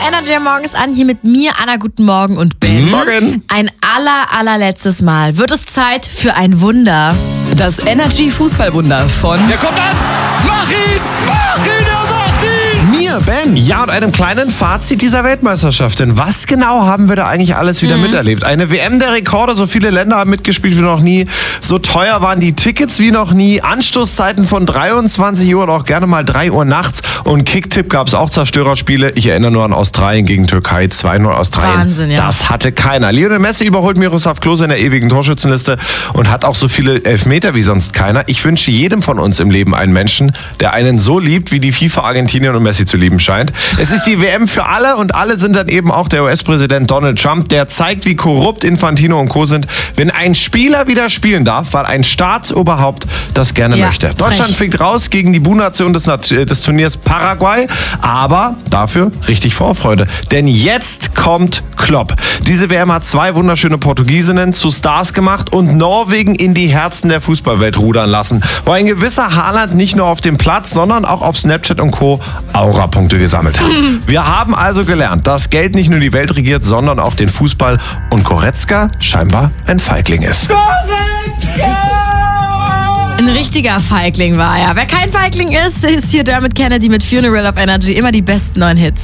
Energy morgens an, hier mit mir, Anna, guten Morgen und Ben. Morgen. Ein allerletztes Mal wird es Zeit für ein Wunder. Das Energy Fußballwunder von... Der kommt an! Mach ihn! Er macht ihn! Mir, Ben. Ja, und einem kleinen Fazit dieser Weltmeisterschaft. Denn was genau haben wir da eigentlich alles wieder miterlebt? Eine WM der Rekorde, so viele Länder haben mitgespielt wie noch nie. So teuer waren die Tickets wie noch nie. Anstoßzeiten von 23 Uhr oder auch gerne mal 3 Uhr nachts. Und Kicktipp gab es auch Zerstörerspiele. Ich erinnere nur an Australien gegen Türkei. 2-0 Australien. Wahnsinn, ja. Das hatte keiner. Lionel Messi überholt Miroslav Klose in der ewigen Torschützenliste und hat auch so viele Elfmeter wie sonst keiner. Ich wünsche jedem von uns im Leben einen Menschen, der einen so liebt, wie die FIFA Argentinien und Messi zu lieben scheint. Es ist die WM für alle und alle sind dann eben auch der US-Präsident Donald Trump, der zeigt, wie korrupt Infantino und Co. sind, wenn ein Spieler wieder spielen darf, weil ein Staatsoberhaupt das gerne möchte. Deutschland fliegt raus gegen die Bu-Nation des Turniers Paraguay, aber dafür richtig Vorfreude. Denn jetzt kommt Klopp. Diese WM hat 2 wunderschöne Portugiesinnen zu Stars gemacht und Norwegen in die Herzen der Fußballwelt rudern lassen, wo ein gewisser Haaland nicht nur auf dem Platz, sondern auch auf Snapchat und Co. Aura-Punkte gesammelt hat. Wir haben also gelernt, dass Geld nicht nur die Welt regiert, sondern auch den Fußball und Goretzka scheinbar ein Feigling ist. Ein richtiger Feigling war er. Wer kein Feigling ist, ist hier Dermot Kennedy mit Funeral of Energy. Immer die besten neuen Hits.